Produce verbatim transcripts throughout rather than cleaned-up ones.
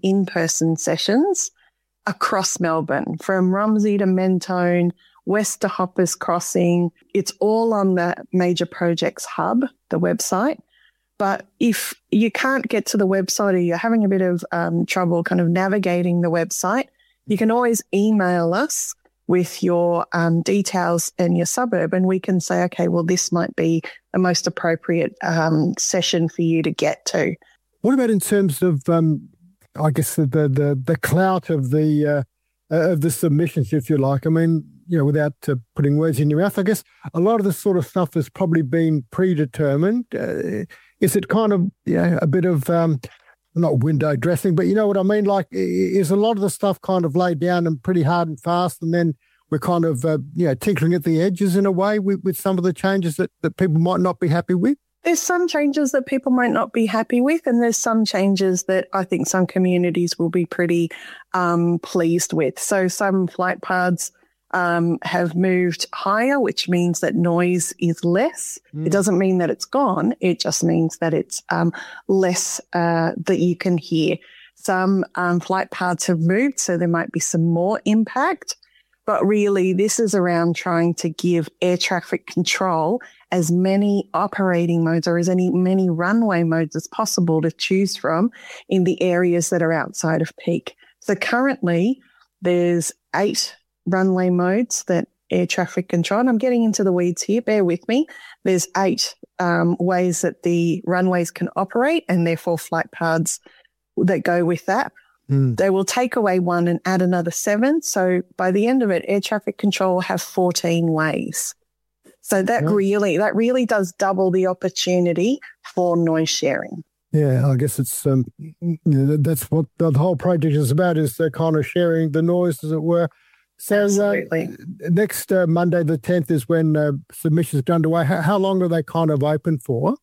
in-person sessions across Melbourne, from Romsey to Mentone, west to Hoppers Crossing. It's all on the Major Projects Hub, the website. But if you can't get to the website or you're having a bit of um, trouble kind of navigating the website, you can always email us with your um, details and your suburb, and we can say, okay, well, this might be the most appropriate um, session for you to get to. What about in terms of, um, I guess, the, the the clout of the uh, of the submissions, if you like? I mean, you know, without uh, putting words in your mouth, I guess a lot of this sort of stuff has probably been predetermined. Uh, is it kind of, you know, a bit of, um, not window dressing, but you know what I mean? Like, is a lot of the stuff kind of laid down and pretty hard and fast, and then we're kind of, uh, you know, tinkering at the edges in a way with, with some of the changes that, that people might not be happy with? There's some changes that people might not be happy with, and there's some changes that I think some communities will be pretty um, pleased with. So some flight paths um, have moved higher, which means that noise is less. Mm. It doesn't mean that it's gone. It just means that it's um, less uh, that you can hear. Some um, flight paths have moved, so there might be some more impact. But really, this is around trying to give air traffic control as many operating modes or as any, many runway modes as possible to choose from in the areas that are outside of peak. So currently, there's eight runway modes that air traffic control, and I'm getting into the weeds here, bear with me. There's eight um, ways that the runways can operate, and therefore flight paths that go with that. Mm. They will take away one and add another seven. So by the end of it, air traffic control will have fourteen ways. So that yeah. really, that really does double the opportunity for noise sharing. Yeah, I guess it's um, that's what the whole project is about, is the kind of sharing the noise, as it were. So Absolutely. Uh, next uh, Monday the tenth is when uh, submissions are underway. How, how long are they kind of open for?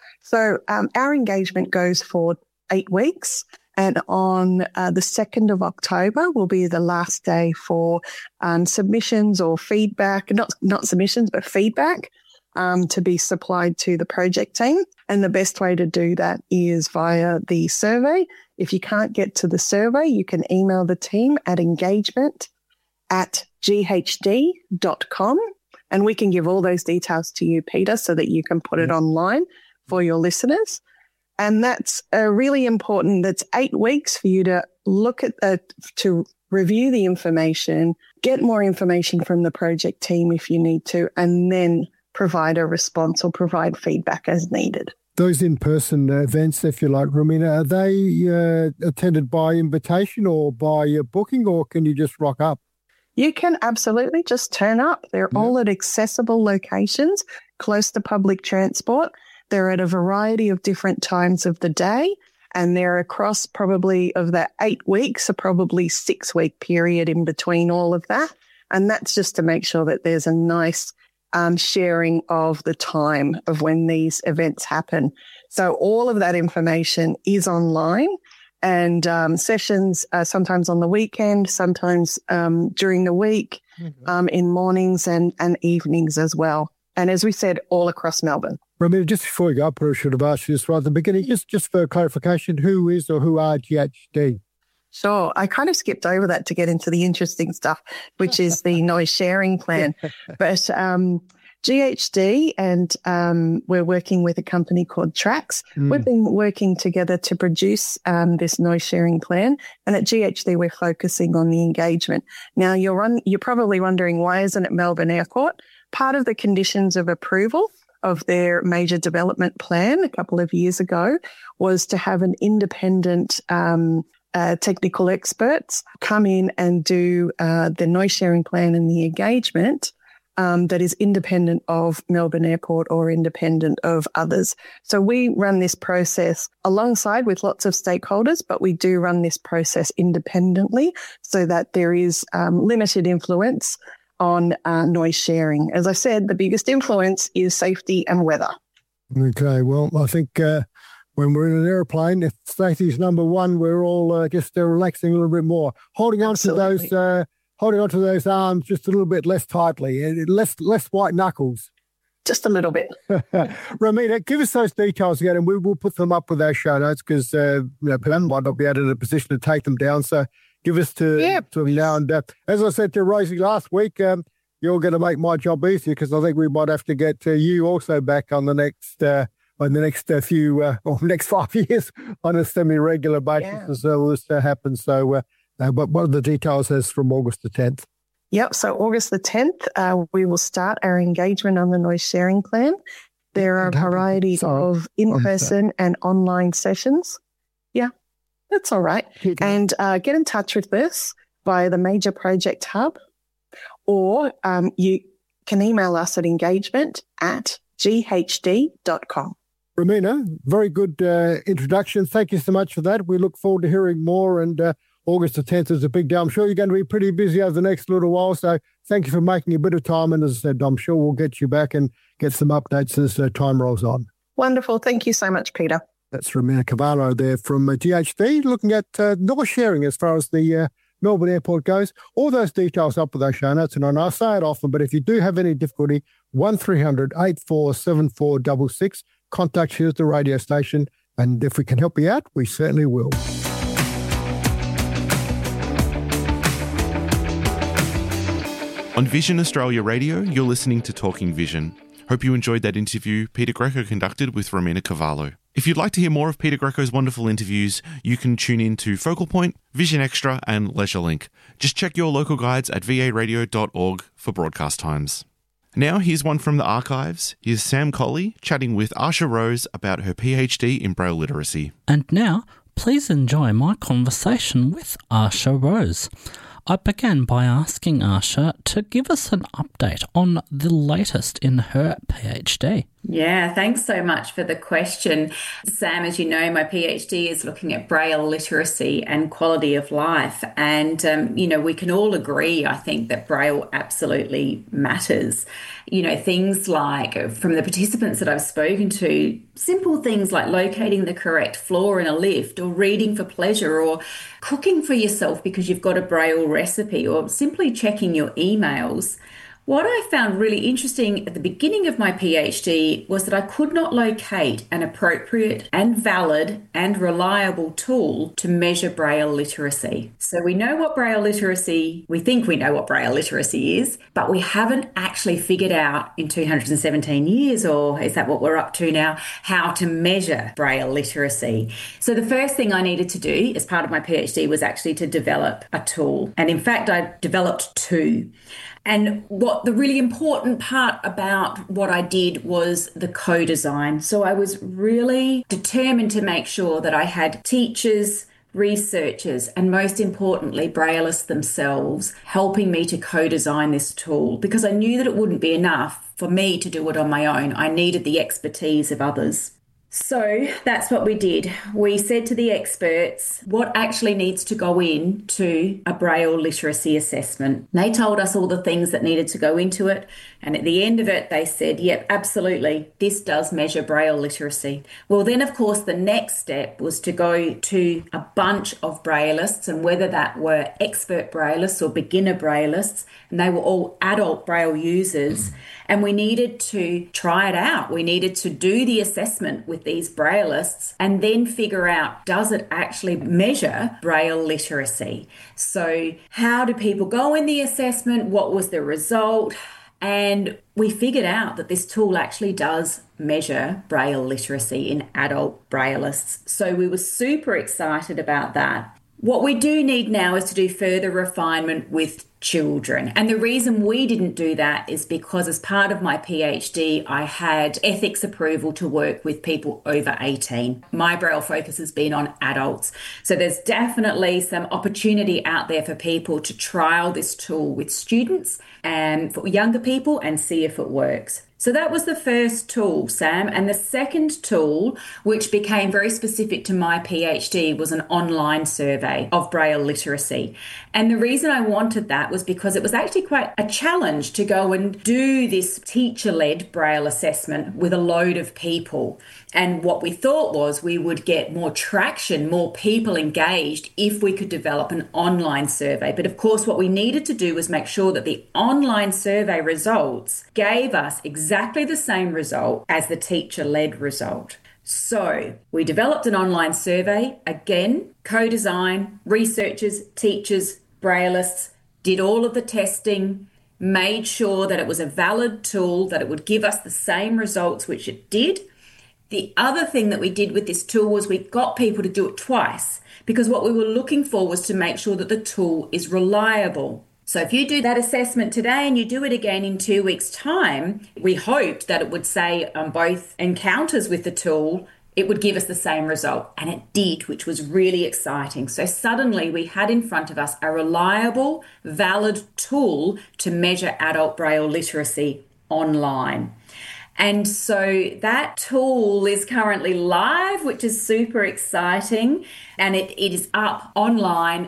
So um, our engagement goes for eight weeks. And on uh, the second of October will be the last day for um, submissions or feedback, not not submissions, but feedback um, to be supplied to the project team. And the best way to do that is via the survey. If you can't get to the survey, you can email the team at engagement at g h d dot com, and we can give all those details to you, Peter, so that you can put it online for your listeners. And that's uh, really important. That's eight weeks for you to look at the, to review the information, get more information from the project team if you need to, and then provide a response or provide feedback as needed. Those in-person events, if you like, Romina, are they uh, attended by invitation or by uh, booking, or can you just rock up? You can absolutely just turn up. They're yeah. all at accessible locations, close to public transport. They're at a variety of different times of the day, and they're across probably of that eight weeks, a probably six-week period in between all of that. And that's just to make sure that there's a nice um, sharing of the time of when these events happen. So all of that information is online, and um, sessions are sometimes on the weekend, sometimes um, during the week, mm-hmm. um, in mornings and, and evenings as well. And as we said, all across Melbourne. Romina, just before we go, I probably should have asked you this right at the beginning, just, just for clarification, who is or who are G H D? Sure. I kind of skipped over that to get into the interesting stuff, which is the noise sharing plan. But um, G H D, and um, we're working with a company called Trax. Mm. We've been working together to produce um, this noise sharing plan. And at G H D, we're focusing on the engagement. Now, you're, run, you're probably wondering, why isn't it Melbourne Airport? Part of the conditions of approval of their major development plan a couple of years ago was to have an independent um, uh, technical experts come in and do uh, the noise sharing plan and the engagement um, that is independent of Melbourne Airport or independent of others. So we run this process alongside with lots of stakeholders, but we do run this process independently so that there is um, limited influence on uh, noise sharing. As I said, the biggest influence is safety and weather. Okay, well, I think uh, when we're in an airplane, if safety is number one, we're all uh, just uh, relaxing a little bit more, holding on Absolutely. to those, uh, holding on to those arms just a little bit less tightly, less less white knuckles. just a little bit. Romina, give us those details again, and we will put them up with our show notes because uh, you know, people might not be out in a position to take them down. So give us to, yeah. to now. And uh, as I said to Rosie last week, um, you're going to make my job easier because I think we might have to get uh, you also back on the next uh, on the next uh, few uh, or next five years on a semi-regular basis yeah. as uh, this uh, happens. So, uh, uh, but what are the details as from August the tenth? Yep. So August the tenth, uh, we will start our engagement on the noise sharing plan. There are a variety Sorry. of in-person and online sessions. Yeah, that's all right. And uh, get in touch with us via the Major Project Hub, or um, you can email us at engagement at g h d dot com. Romina, very good uh, introduction. Thank you so much for that. We look forward to hearing more, and uh, August the tenth is a big day. I'm sure you're going to be pretty busy over the next little while, so thank you for making a bit of time. And as I said, I'm sure we'll get you back and get some updates as uh, time rolls on. Wonderful. Thank you so much, Peter. That's Romina Cavallo there from uh, G H D, looking at uh, noise sharing as far as the uh, Melbourne Airport goes. All those details up with our show notes. And I know I say it often, but if you do have any difficulty, one three hundred eight four seven four six six, contact here at the radio station. And if we can help you out, we certainly will. On Vision Australia Radio, you're listening to Talking Vision. Hope you enjoyed that interview Peter Greco conducted with Romina Cavallo. If you'd like to hear more of Peter Greco's wonderful interviews, you can tune in to Focal Point, Vision Extra and LeisureLink. Just check your local guides at v a radio dot org for broadcast times. Now here's one from the archives. Here's Sam Colley chatting with Asha Rose about her PhD in Braille literacy. And now, please enjoy my conversation with Asha Rose. I began by asking Asha to give us an update on the latest in her PhD. Yeah, thanks so much for the question. Sam, as you know, my PhD is looking at Braille literacy and quality of life. And, um, you know, we can all agree, I think, that Braille absolutely matters. You know, things like, from the participants that I've spoken to, simple things like locating the correct floor in a lift, or reading for pleasure, or cooking for yourself because you've got a Braille recipe, or simply checking your emails. What I found really interesting at the beginning of my PhD was that I could not locate an appropriate and valid and reliable tool to measure Braille literacy. So we know what Braille literacy, we think we know what Braille literacy is, but we haven't actually figured out in two hundred seventeen years, or is that what we're up to now, how to measure Braille literacy. So the first thing I needed to do as part of my PhD was actually to develop a tool. And in fact, I developed two. And what the really important part about what I did was the co-design. So I was really determined to make sure that I had teachers, researchers, and most importantly, Braillists themselves helping me to co-design this tool, because I knew that it wouldn't be enough for me to do it on my own. I needed the expertise of others. So that's what we did. We said to the experts what actually needs to go into a Braille literacy assessment. They told us all the things that needed to go into it. And at the end of it, they said, yep, absolutely, this does measure Braille literacy. Well, then, of course, the next step was to go to a bunch of Braillists, and whether that were expert Braillists or beginner Braillists, and they were all adult Braille users. And we needed to try it out. We needed to do the assessment with these Braillists and then figure out, does it actually measure Braille literacy? So how do people go in the assessment? What was the result? And we figured out that this tool actually does measure Braille literacy in adult Braillists. So we were super excited about that. What we do need now is to do further refinement with children. And the reason we didn't do that is because as part of my PhD, I had ethics approval to work with people over eighteen. My Braille focus has been on adults. So there's definitely some opportunity out there for people to trial this tool with students and for younger people and see if it works. So that was the first tool, Sam. And the second tool, which became very specific to my PhD, was an online survey of Braille literacy. And the reason I wanted that was because it was actually quite a challenge to go and do this teacher-led Braille assessment with a load of people. And what we thought was we would get more traction, more people engaged if we could develop an online survey. But of course, what we needed to do was make sure that the online survey results gave us exactly the same result as the teacher-led result. So we developed an online survey, again, co-design, researchers, teachers, Braillists, did all of the testing, made sure that it was a valid tool, that it would give us the same results, which it did. The other thing that we did with this tool was we got people to do it twice, because what we were looking for was to make sure that the tool is reliable. So if you do that assessment today and you do it again in two weeks' time, we hoped that it would say on both encounters with the tool, it would give us the same result. And it did, which was really exciting. So suddenly we had in front of us a reliable, valid tool to measure adult Braille literacy online. And so that tool is currently live, which is super exciting. And it, it is up online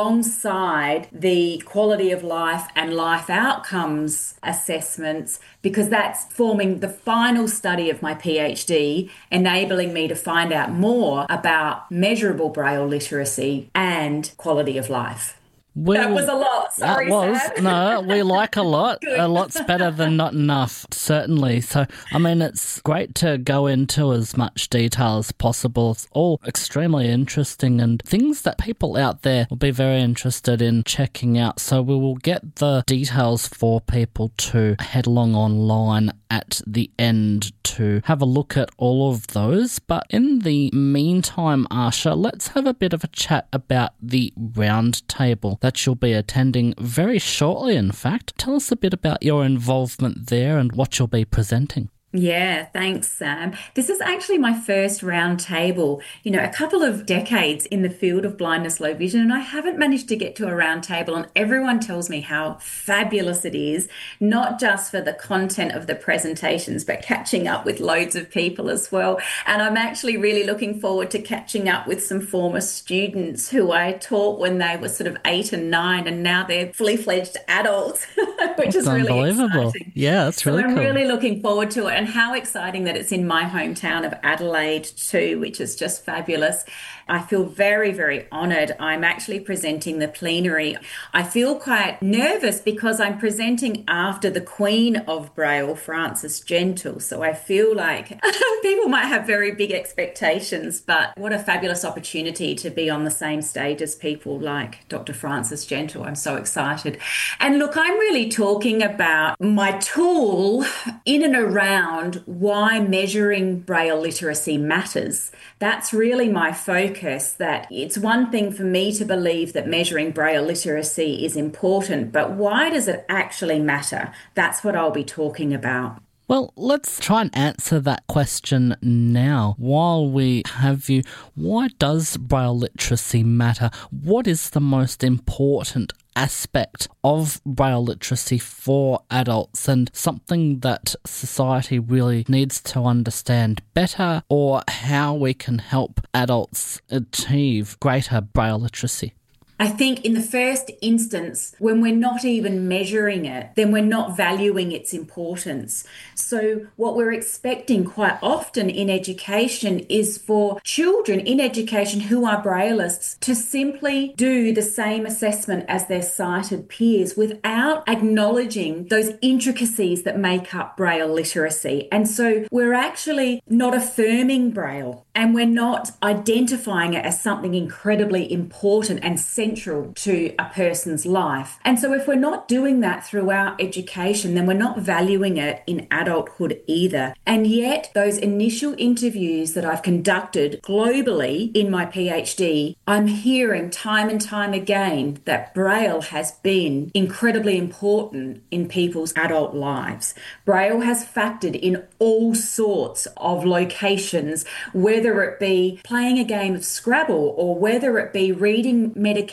alongside the quality of life and life outcomes assessments, because that's forming the final study of my PhD, enabling me to find out more about measurable Braille literacy and quality of life. We, that was a lot. Sorry, that was. Sam. No, we like a lot. A lot's better than not enough, certainly. So, I mean, it's great to go into as much detail as possible. It's all extremely interesting and things that people out there will be very interested in checking out. So we will get the details for people to head along online at the end to have a look at all of those. But in the meantime, Asha, let's have a bit of a chat about the round table that you'll be attending very shortly, in fact. Tell us a bit about your involvement there and what you'll be presenting. Yeah, thanks, Sam. This is actually my first round table, you know, a couple of decades in the field of blindness, low vision, and I haven't managed to get to a round table, and everyone tells me how fabulous it is, not just for the content of the presentations, but catching up with loads of people as well. And I'm actually really looking forward to catching up with some former students who I taught when they were sort of eight and nine, and now they're fully fledged adults, which that's is really unbelievable. exciting. Yeah, that's really so I'm cool. really looking forward to it. And how exciting that it's in my hometown of Adelaide too, which is just fabulous. I feel very, very honoured. I'm actually presenting the plenary. I feel quite nervous because I'm presenting after the Queen of Braille, Frances Gentle. So I feel like people might have very big expectations, but what a fabulous opportunity to be on the same stage as people like Doctor Frances Gentle. I'm so excited. And look, I'm really talking about my tool in and around why measuring Braille literacy matters. That's really my focus. That it's one thing for me to believe that measuring Braille literacy is important, but why does it actually matter? That's what I'll be talking about. Well, let's try and answer that question now. While we have you, why does Braille literacy matter? What is the most important aspect of Braille literacy for adults, and something that society really needs to understand better, or how we can help adults achieve greater Braille literacy? I think in the first instance, when we're not even measuring it, then we're not valuing its importance. So what we're expecting quite often in education is for children in education who are Braillists to simply do the same assessment as their sighted peers without acknowledging those intricacies that make up Braille literacy. And so we're actually not affirming Braille, and we're not identifying it as something incredibly important and central to a person's life. And so if we're not doing that throughout education, then we're not valuing it in adulthood either. And yet those initial interviews that I've conducted globally in my PhD, I'm hearing time and time again that Braille has been incredibly important in people's adult lives. Braille has factored in all sorts of locations, whether it be playing a game of Scrabble or whether it be reading medication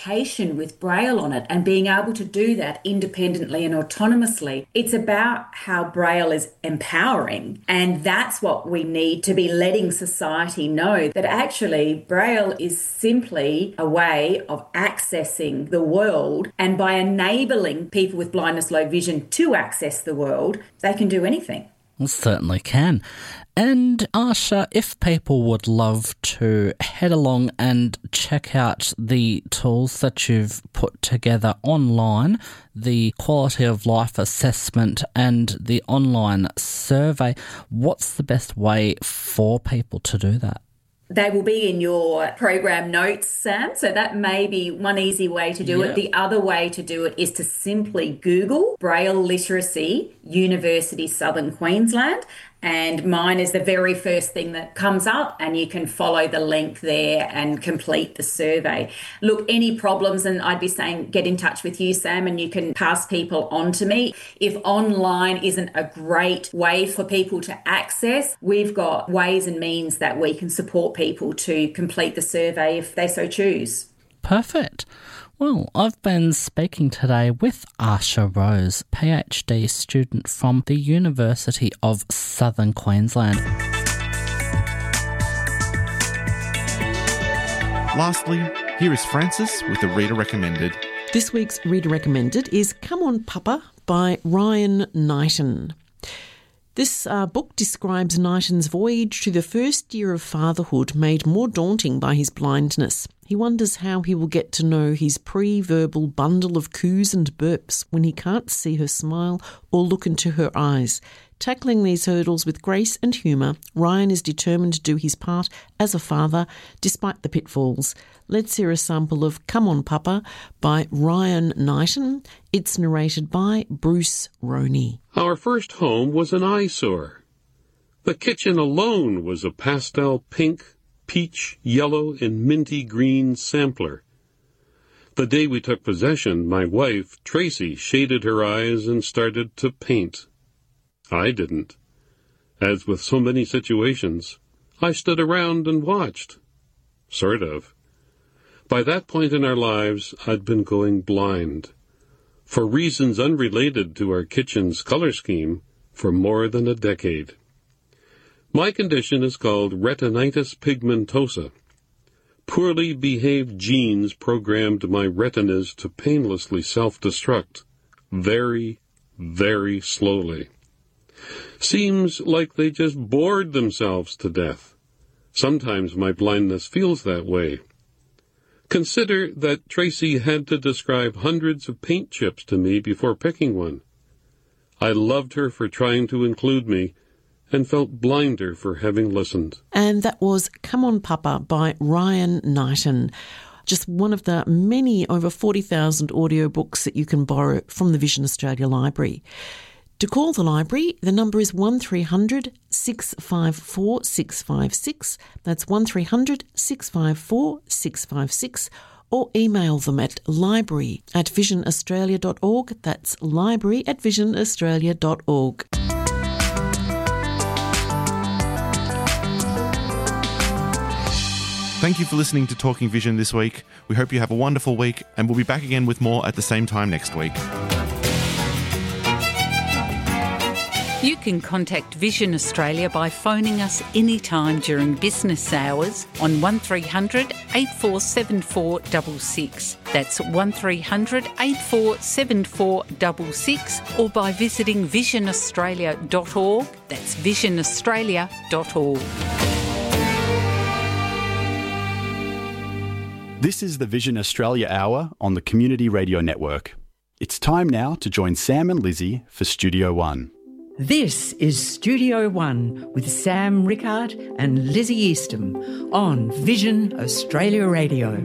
medication with Braille on it and being able to do that independently and autonomously. It's about how Braille is empowering, and that's what we need to be letting society know, that actually Braille is simply a way of accessing the world, and by enabling people with blindness, low vision to access the world, they can do anything. Well, certainly can. And Asha, if people would love to head along and check out the tools that you've put together online, the quality of life assessment and the online survey, what's the best way for people to do that? They will be in your program notes, Sam, so that may be one easy way to do yep. it. The other way to do it is to simply Google Braille Literacy, University Southern Queensland, and mine is the very first thing that comes up, and you can follow the link there and complete the survey. Look, any problems, and I'd be saying get in touch with you, Sam, and you can pass people on to me. If online isn't a great way for people to access, we've got ways and means that we can support people to complete the survey if they so choose. Perfect. Well, I've been speaking today with Asha Rose, PhD student from the University of Southern Queensland. Lastly, here is Francis with the Reader Recommended. This week's Reader Recommended is Come On Papa by Ryan Knighton. This uh, book describes Knighton's voyage to the first year of fatherhood, made more daunting by his blindness. He wonders how he will get to know his pre-verbal bundle of coos and burps when he can't see her smile or look into her eyes. Tackling these hurdles with grace and humour, Ryan is determined to do his part as a father, despite the pitfalls. Let's hear a sample of Come On Papa by Ryan Knighton. It's narrated by Bruce Roney. Our first home was an eyesore. The kitchen alone was a pastel pink, peach, yellow, and minty green sampler. The day we took possession, my wife, Tracy, shaded her eyes and started to paint. I didn't. As with so many situations, I stood around and watched. Sort of. By that point in our lives, I'd been going blind. For reasons unrelated to our kitchen's color scheme, for more than a decade. My condition is called retinitis pigmentosa. Poorly behaved genes programmed my retinas to painlessly self-destruct, very, very slowly. Seems like they just bored themselves to death. Sometimes my blindness feels that way. Consider that Tracy had to describe hundreds of paint chips to me before picking one. I loved her for trying to include me, and felt blinder for having listened. And that was Come On Papa by Ryan Knighton. Just one of the many over forty thousand audiobooks that you can borrow from the Vision Australia Library. To call the library, the number is one three hundred, six five four, six five six. That's one three hundred, six five four, six five six. Or email them at library at vision australia dot org. That's library at vision australia dot org. Thank you for listening to Talking Vision this week. We hope you have a wonderful week, and we'll be back again with more at the same time next week. You can contact Vision Australia by phoning us anytime during business hours on one three hundred, eight four seven four six six. That's one three hundred, eight four seven four six six, or by visiting vision australia dot org. That's vision australia dot org. This is the Vision Australia Hour on the Community Radio Network. It's time now to join Sam and Lizzie for Studio One. This is Studio One with Sam Rickard and Lizzie Eastham on Vision Australia Radio.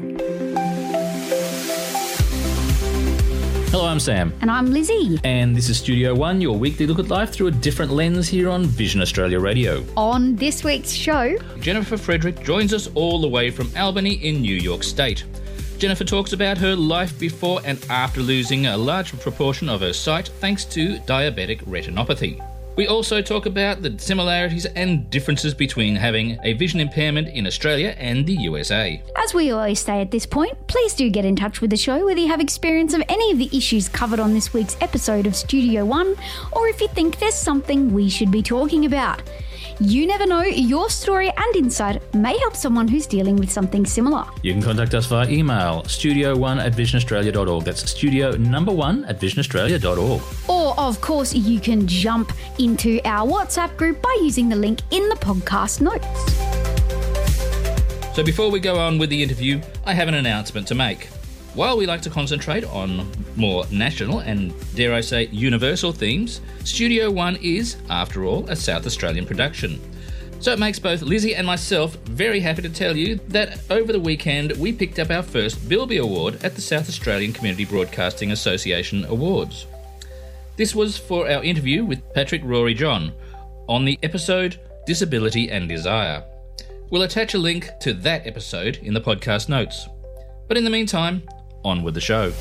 Hello, I'm Sam. And I'm Lizzie. And this is Studio One, your weekly look at life through a different lens here on Vision Australia Radio. On this week's show, Jennifer Frederick joins us all the way from Albany in New York State. Jennifer talks about her life before and after losing a large proportion of her sight thanks to diabetic retinopathy. We also talk about the similarities and differences between having a vision impairment in Australia and the U S A. As we always say at this point, please do get in touch with the show whether you have experience of any of the issues covered on this week's episode of Studio One, or if you think there's something we should be talking about. You never know, your story and insight may help someone who's dealing with something similar. You can contact us via email, studio one at vision australia dot org. That's studio number one at vision australia dot org. Or, of course, you can jump into our WhatsApp group by using the link in the podcast notes. So before we go on with the interview, I have an announcement to make. While we like to concentrate on more national and, dare I say, universal themes, Studio One is, after all, a South Australian production. So it makes both Lizzie and myself very happy to tell you that over the weekend we picked up our first Bilby Award at the South Australian Community Broadcasting Association Awards. This was for our interview with Patrick Rory John on the episode Disability and Desire. We'll attach a link to that episode in the podcast notes. But in the meantime, on with the show.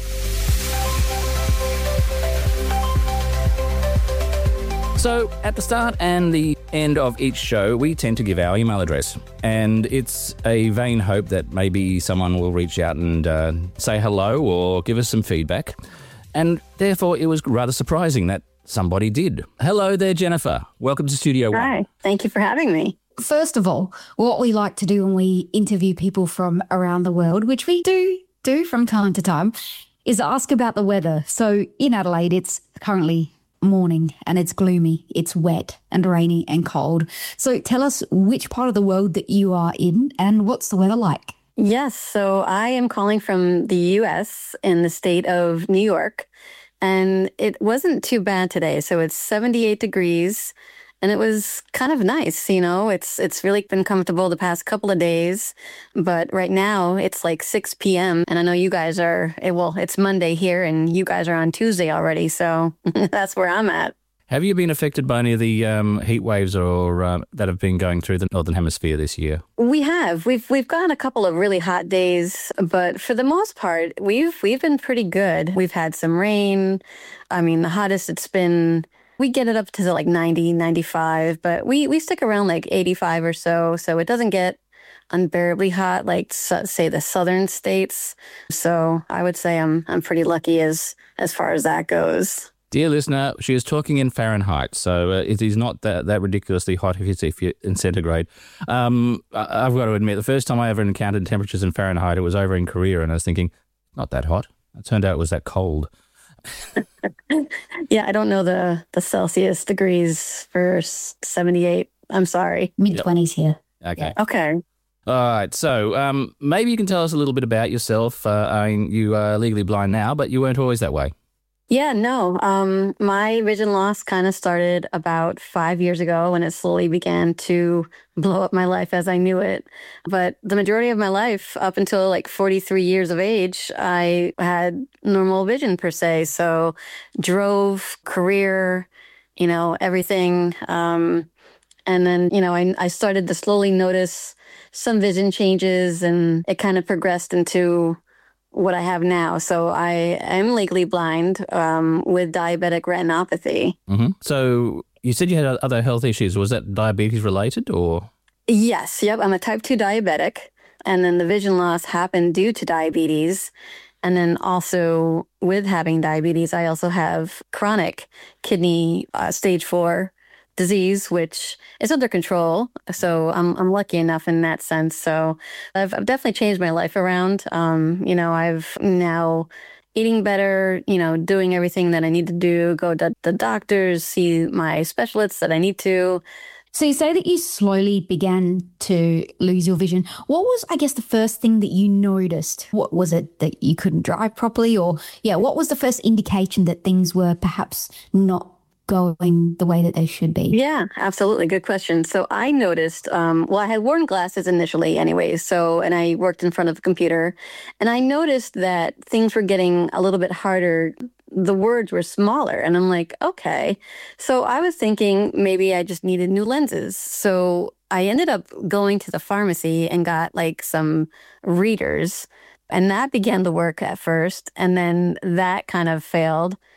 So, at the start and the end of each show, we tend to give our email address. And it's a vain hope that maybe someone will reach out and uh, say hello or give us some feedback. And therefore, it was rather surprising that somebody did. Hello there, Jennifer. Welcome to Studio One. Hi. Thank you for having me. First of all, what we like to do when we interview people from around the world, which we do do from time to time, is ask about the weather. So in Adelaide, it's currently morning and it's gloomy, it's wet and rainy and cold. So tell us which part of the world that you are in and what's the weather like? Yes, so I am calling from the U S in the state of New York, and it wasn't too bad today. So it's seventy-eight degrees. And it was kind of nice, you know, it's it's really been comfortable the past couple of days. But right now it's like six p.m. And I know you guys are, well, it's Monday here and you guys are on Tuesday already. So that's where I'm at. Have you been affected by any of the um, heat waves or uh, that have been going through the Northern Hemisphere this year? We have. We've we've gotten a couple of really hot days, but for the most part, we've we've been pretty good. We've had some rain. I mean, the hottest it's been... We get it up to like ninety, ninety-five, but we, we stick around like eighty-five or so. So it doesn't get unbearably hot like, say, the southern states. So I would say I'm I'm pretty lucky as as far as that goes. Dear listener, she is talking in Fahrenheit, so uh, it is not that, that ridiculously hot if it's if you're in centigrade. Um, I, I've got to admit, the first time I ever encountered temperatures in Fahrenheit, it was over in Korea, and I was thinking, not that hot. It turned out it was that cold. Yeah, I don't know the, the Celsius degrees for seventy-eight. I'm sorry. mid-twenties here. Okay. Okay. All right. So um, maybe you can tell us a little bit about yourself. Uh, I mean, you are legally blind now, but you weren't always that way. Yeah, no. Um, my vision loss kind of started about five years ago when it slowly began to blow up my life as I knew it. But the majority of my life, up until like forty-three years of age, I had normal vision per se. So drove, career, you know, everything. Um, and then, you know, I, I started to slowly notice some vision changes, and it kind of progressed into what I have now. So I am legally blind um, with diabetic retinopathy. Mm-hmm. So you said you had other health issues. Was that diabetes related or? Yes. Yep. I'm a type two diabetic. And then the vision loss happened due to diabetes. And then also with having diabetes, I also have chronic kidney uh, stage four disease, which is under control. So I'm I'm lucky enough in that sense. So I've, I've definitely changed my life around. Um, you know, I've now eating better, you know, doing everything that I need to do, go to the doctors, see my specialists that I need to. So you say that you slowly began to lose your vision. What was, I guess, the first thing that you noticed? What was it that you couldn't drive properly? Or, yeah, what was the first indication that things were perhaps not going the way that they should be? Yeah, absolutely. Good question. So I noticed, um, well, I had worn glasses initially anyways. So, and I worked in front of a computer, and I noticed that things were getting a little bit harder. The words were smaller, and I'm like, okay. So I was thinking maybe I just needed new lenses. So I ended up going to the pharmacy and got like some readers, and that began to work at first. And then that kind of failed.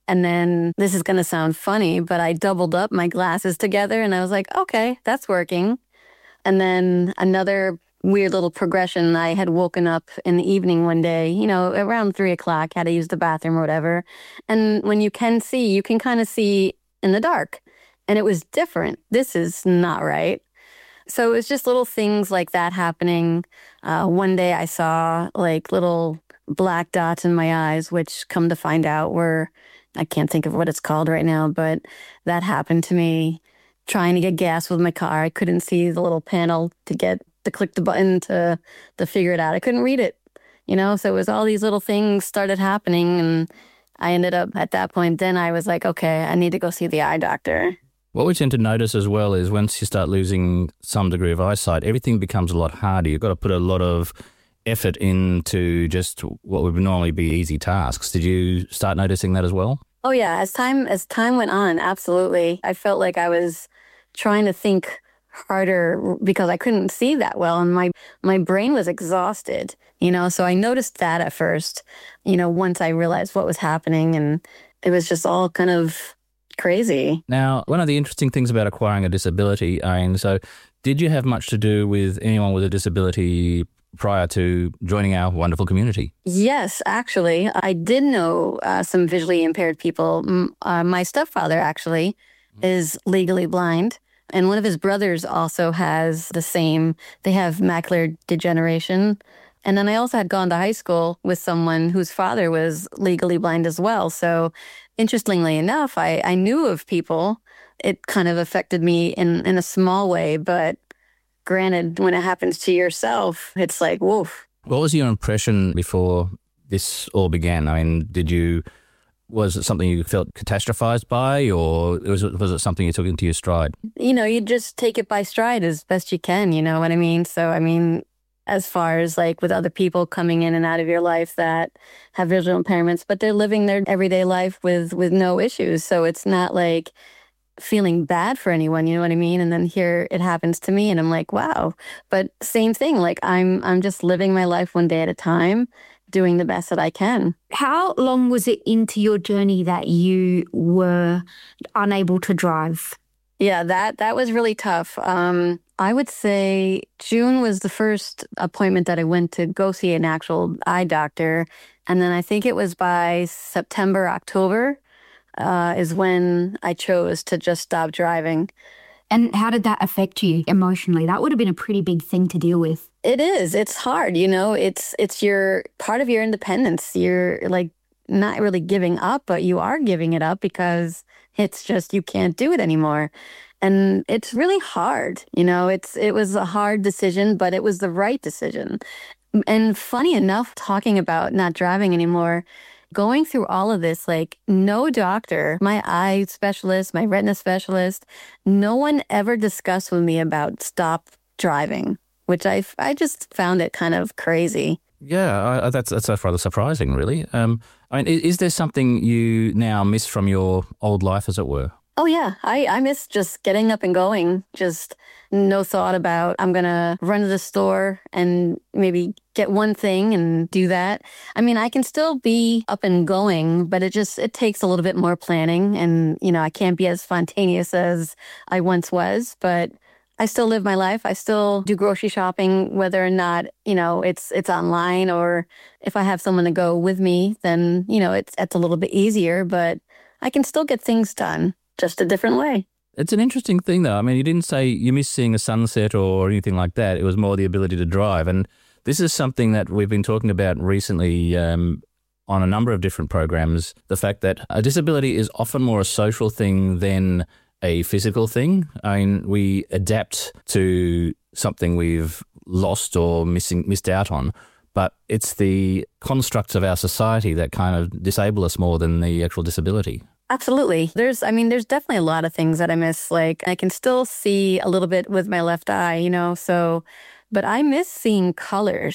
And then this is going to sound funny, but I doubled up my glasses together and I was like, okay, that's working. And then another weird little progression. I had woken up in the evening one day, you know, around three o'clock, had to use the bathroom or whatever. And when you can see, you can kind of see in the dark. And it was different. This is not right. So it was just little things like that happening. Uh, one day I saw like little black dots in my eyes, which come to find out were, I can't think of what it's called right now, but that happened to me trying to get gas with my car. I couldn't see the little panel to get to click the button to to figure it out. I couldn't read it, you know? So it was all these little things started happening, and I ended up at that point, then I was like, okay, I need to go see the eye doctor. What we tend to notice as well is once you start losing some degree of eyesight, everything becomes a lot harder. You've got to put a lot of effort into just what would normally be easy tasks. Did you start noticing that as well? Oh yeah, as time as time went on, absolutely. I felt like I was trying to think harder because I couldn't see that well, and my my brain was exhausted, you know. So I noticed that at first, you know, once I realized what was happening, and it was just all kind of crazy. Now, one of the interesting things about acquiring a disability, Ayn, so did you have much to do with anyone with a disability prior to joining our wonderful community? Yes, actually. I did know uh, some visually impaired people. Uh, my stepfather, actually, is legally blind. And one of his brothers also has the same. They have macular degeneration. And then I also had gone to high school with someone whose father was legally blind as well. So interestingly enough, I, I knew of people. It kind of affected me in, in a small way, but granted, when it happens to yourself, it's like, woof. What was your impression before this all began? I mean, did you, was it something you felt catastrophized by, or was it, was it something you took into your stride? You know, you just take it by stride as best you can, you know what I mean? So, I mean, as far as like with other people coming in and out of your life that have visual impairments, but they're living their everyday life with, with no issues. So it's not like feeling bad for anyone, you know what I mean? And then here it happens to me and I'm like, wow. But same thing, like I'm I'm just living my life one day at a time, doing the best that I can. How long was it into your journey that you were unable to drive? Yeah, that that was really tough. Um, I would say June was the first appointment that I went to go see an actual eye doctor. And then I think it was by September, October, uh, is when I chose to just stop driving. And how did that affect you emotionally? That would have been a pretty big thing to deal with. It is. It's hard, you know. It's it's your part of your independence. You're like not really giving up, but you are giving it up because it's just you can't do it anymore. And it's really hard, you know. It's it was a hard decision, but it was the right decision. And funny enough, talking about not driving anymore, going through all of this, like no doctor, my eye specialist, my retina specialist, no one ever discussed with me about stop driving, which I, I just found it kind of crazy. Yeah, I, that's that's rather surprising, really. Um, I mean, is, is there something you now miss from your old life, as it were? Oh, yeah. I, I miss just getting up and going. Just no thought about I'm going to run to the store and maybe get one thing and do that. I mean, I can still be up and going, but it just it takes a little bit more planning. And, you know, I can't be as spontaneous as I once was, but I still live my life. I still do grocery shopping, whether or not, you know, it's it's online or if I have someone to go with me, then, you know, it's it's a little bit easier, but I can still get things done. Just a different way. It's an interesting thing, though. I mean, you didn't say you miss seeing a sunset or anything like that. It was more the ability to drive. And this is something that we've been talking about recently um, on a number of different programs, the fact that a disability is often more a social thing than a physical thing. I mean, we adapt to something we've lost or missing missed out on, but it's the constructs of our society that kind of disable us more than the actual disability. Absolutely. There's, I mean, there's definitely a lot of things that I miss. Like I can still see a little bit with my left eye, you know, so, but I miss seeing colors.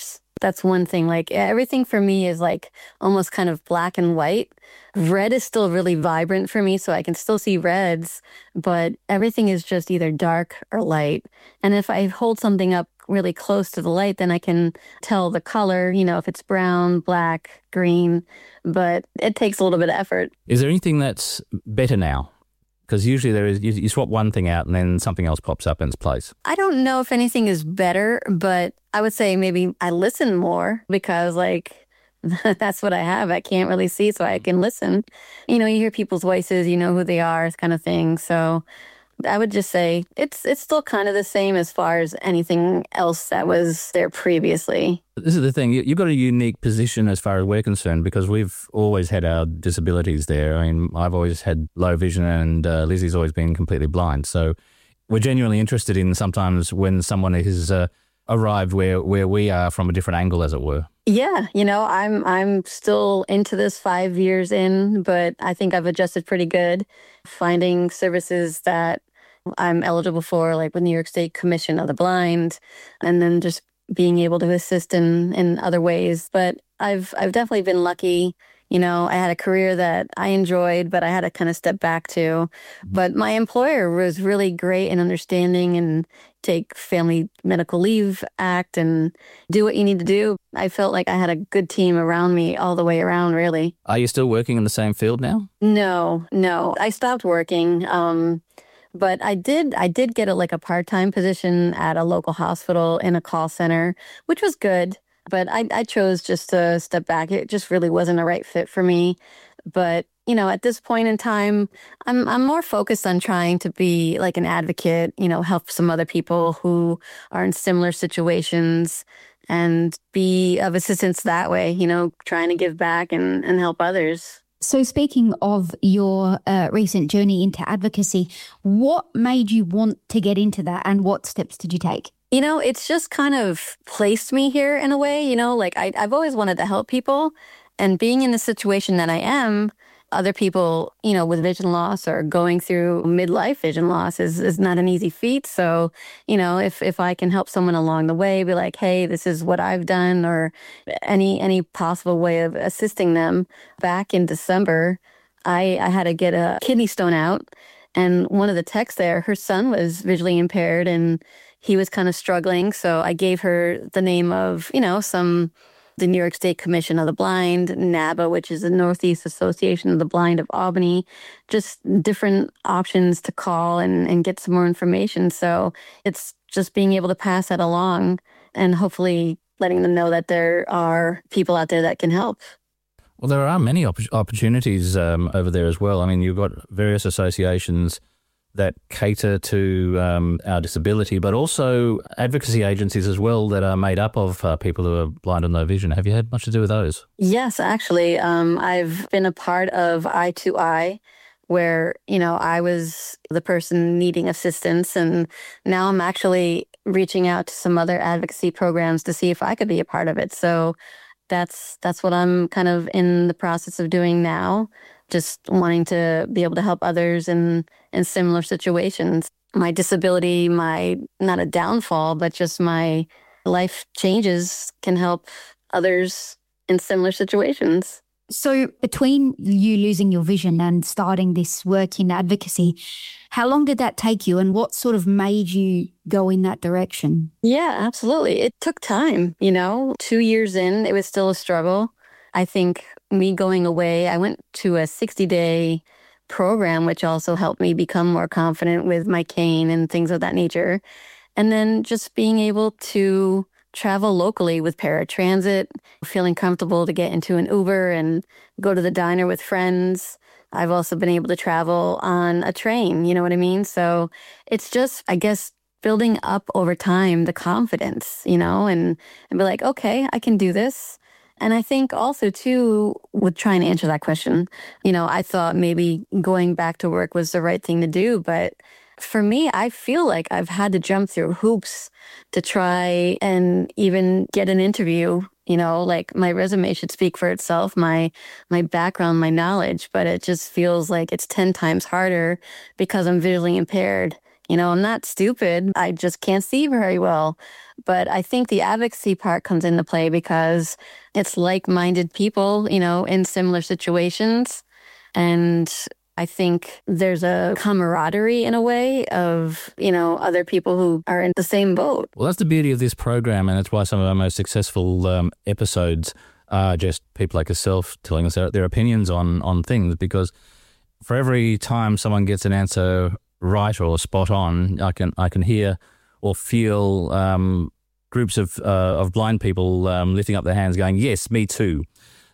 that's one thing. Like everything for me is like almost kind of black and white. Red is still really vibrant for me, so I can still see reds, but everything is just either dark or light. And if I hold something up really close to the light, then I can tell the color, you know, if it's brown, black, green, but it takes a little bit of effort. Is there anything that's better now? Because usually there is, you, you swap one thing out and then something else pops up in its place. I don't know if anything is better, but I would say maybe I listen more because like that's what I have. I can't really see, so I can listen. You know, you hear people's voices, you know who they are, kind of thing. So I would just say it's it's still kind of the same as far as anything else that was there previously. This is the thing. You've got a unique position as far as we're concerned because we've always had our disabilities there. I mean, I've always had low vision and uh, Lizzie's always been completely blind. So we're genuinely interested in sometimes when someone has uh, arrived where, where we are from a different angle, as it were. Yeah, you know, I'm I'm still into this five years in, but I think I've adjusted pretty good, finding services that I'm eligible for, like with New York State Commission of the Blind, and then just being able to assist in, in other ways. But I've I've definitely been lucky. You know, I had a career that I enjoyed, but I had to kind of step back to. But my employer was really great and understanding and take Family Medical Leave Act and do what you need to do. I felt like I had a good team around me all the way around, really. Are you still working in the same field now? No, no. I stopped working. Um, but I did I did get a, like a part-time position at a local hospital in a call center, which was good. But I, I chose just to step back. It just really wasn't a right fit for me. But, you know, at this point in time, I'm I'm more focused on trying to be like an advocate, you know, help some other people who are in similar situations and be of assistance that way, you know, trying to give back and, and help others. So speaking of your uh, recent journey into advocacy, what made you want to get into that and what steps did you take? You know, it's just kind of placed me here in a way, you know, like I, I've always wanted to help people. And being in the situation that I am, other people, you know, with vision loss or going through midlife vision loss is, is not an easy feat. So, you know, if, if I can help someone along the way, be like, hey, this is what I've done, or any any possible way of assisting them. Back in December, I, I had to get a kidney stone out. And one of the techs there, her son was visually impaired and he was kind of struggling. So I gave her the name of, you know, some, the New York State Commission of the Blind, NABA, which is the Northeast Association of the Blind of Albany, just different options to call and, and get some more information. So it's just being able to pass that along and hopefully letting them know that there are people out there that can help. Well, there are many opp- opportunities um, over there as well. I mean, you've got various associations that cater to um, our disability, but also advocacy agencies as well that are made up of uh, people who are blind and low vision. Have you had much to do with those? Yes, actually. Um, I've been a part of Eye to Eye, where, you know, I was the person needing assistance, and now I'm actually reaching out to some other advocacy programs to see if I could be a part of it. So that's that's what I'm kind of in the process of doing now. Just wanting to be able to help others in, in similar situations. My disability, my, not a downfall, but just my life changes can help others in similar situations. So between you losing your vision and starting this work in advocacy, how long did that take you and what sort of made you go in that direction? Yeah, absolutely. It took time, you know, two years in, it was still a struggle. I think me going away, I went to a sixty-day program, which also helped me become more confident with my cane and things of that nature. And then just being able to travel locally with paratransit, feeling comfortable to get into an Uber and go to the diner with friends. I've also been able to travel on a train, you know what I mean? So it's just, I guess, building up over time the confidence, you know, and, and be like, okay, I can do this. And I think also, too, with trying to answer that question, you know, I thought maybe going back to work was the right thing to do. But for me, I feel like I've had to jump through hoops to try and even get an interview. You know, like my resume should speak for itself, my my background, my knowledge. But it just feels like it's ten times harder because I'm visually impaired. You know, I'm not stupid. I just can't see very well. But I think the advocacy part comes into play because it's like-minded people, you know, in similar situations. And I think there's a camaraderie in a way of, you know, other people who are in the same boat. Well, that's the beauty of this program, and that's why some of our most successful um, episodes are just people like yourself telling us their, their opinions on, on things, because for every time someone gets an answer right or spot on, I can I can hear or feel um, groups of uh, of blind people um, lifting up their hands going, yes, me too.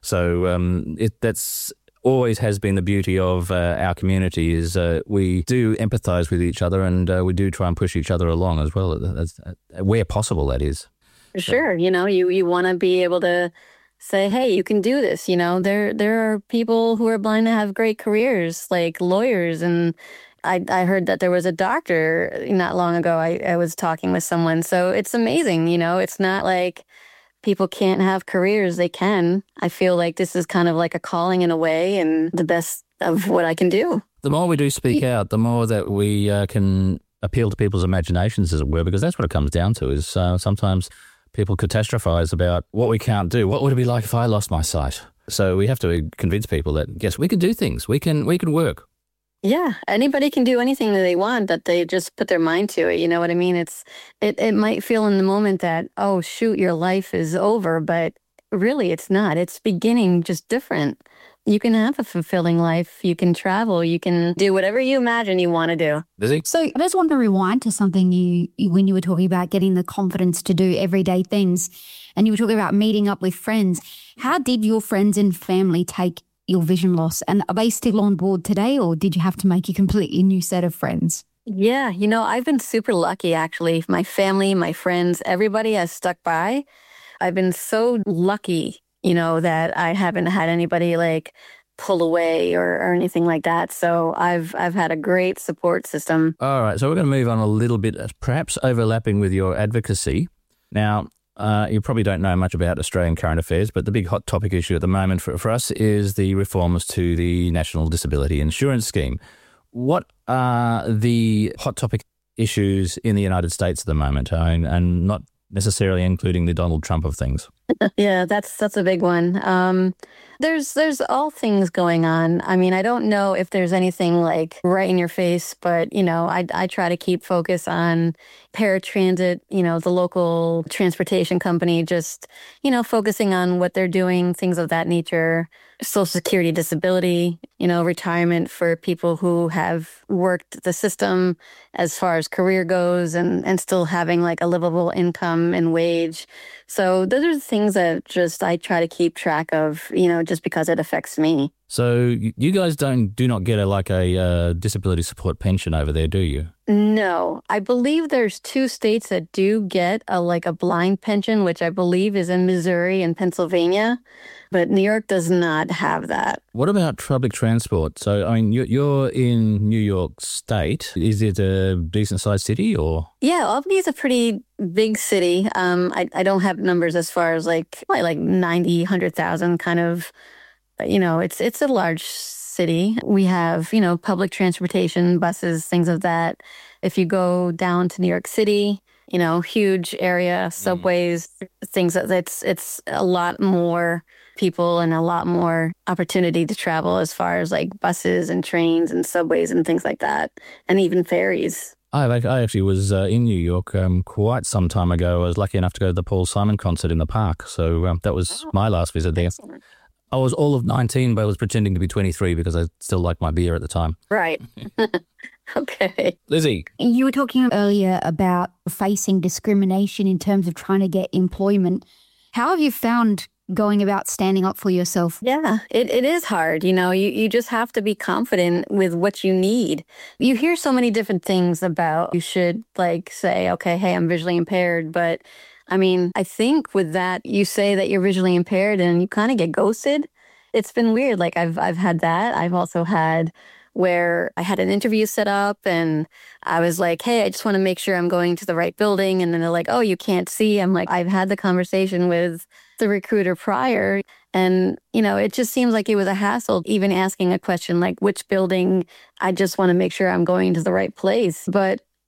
So um, it that's always has been the beauty of uh, our community is uh, we do empathise with each other, and uh, we do try and push each other along as well, as, as, where possible, that is. For sure. You know, you, you want to be able to say, hey, you can do this. You know, there there are people who are blind that have great careers, like lawyers. And I, I heard that there was a doctor not long ago. I, I was talking with someone. So it's amazing. You know, it's not like people can't have careers. They can. I feel like this is kind of like a calling in a way, and the best of what I can do. The more we do speak out, the more that we uh, can appeal to people's imaginations, as it were, because that's what it comes down to, is uh, sometimes people catastrophize about what we can't do. What would it be like if I lost my sight? So we have to convince people that, yes, we can do things. We can we can work. Yeah, anybody can do anything that they want, that they just put their mind to it. You know what I mean? It's it, it might feel in the moment that, oh, shoot, your life is over, but really it's not. It's beginning just different. You can have a fulfilling life. You can travel. You can do whatever you imagine you want to do. Lizzie? So I just want to rewind to something you, you when you were talking about getting the confidence to do everyday things, and you were talking about meeting up with friends. How did your friends and family take your vision loss, and are they still on board today, or did you have to make a completely new set of friends? Yeah, you know, I've been super lucky, actually. My family, my friends, everybody has stuck by. I've been so lucky, you know, that I haven't had anybody like pull away or, or anything like that. So I've I've had a great support system. All right, so we're going to move on a little bit, perhaps overlapping with your advocacy. Now, Uh, you probably don't know much about Australian current affairs, but the big hot topic issue at the moment for, for us is the reforms to the National Disability Insurance Scheme. What are the hot topic issues in the United States at the moment, and, and not necessarily including the Donald Trump of things? Yeah, that's that's a big one. Um, there's there's all things going on. I mean, I don't know if there's anything like right in your face, but you know, I I try to keep focus on paratransit. You know, the local transportation company, just you know, focusing on what they're doing, things of that nature. Social Security disability, you know, retirement for people who have worked the system as far as career goes, and, and still having like a livable income and wage. So those are the things that just I try to keep track of, you know, just because it affects me. So you guys don't do not get a like a uh, disability support pension over there, do you? No, I believe there's two states that do get a like a blind pension, which I believe is in Missouri and Pennsylvania, but New York does not have that. What about public transport? So, I mean, you're in New York State. Is it a decent-sized city, or? Yeah, Albany is a pretty big city. Um, I, I don't have numbers as far as like like ninety, one hundred thousand kind of. You know, it's it's a large city. We have, you know, public transportation, buses, things of that. If you go down to New York City, you know, huge area, subways, mm. things that it's it's a lot more people and a lot more opportunity to travel as far as like buses and trains and subways and things like that, and even ferries. I, I actually was uh, in New York um, quite some time ago. I was lucky enough to go to the Paul Simon concert in the park. So um, that was oh, my last visit there. Excellent. I was all of nineteen, but I was pretending to be twenty-three because I still liked my beer at the time. Right. Okay. Lizzie. You were talking earlier about facing discrimination in terms of trying to get employment. How have you found going about standing up for yourself? Yeah, it, it is hard. You know, you, you just have to be confident with what you need. You hear so many different things about you should like say, okay, hey, I'm visually impaired, but I mean, I think with that, you say that you're visually impaired and you kind of get ghosted. It's been weird. Like I've I've had that. I've also had where I had an interview set up and I was like, hey, I just want to make sure I'm going to the right building. And then they're like, oh, you can't see. I'm like, I've had the conversation with the recruiter prior. And, you know, it just seems like it was a hassle, even asking a question like which building. I just want to make sure I'm going to the right place. But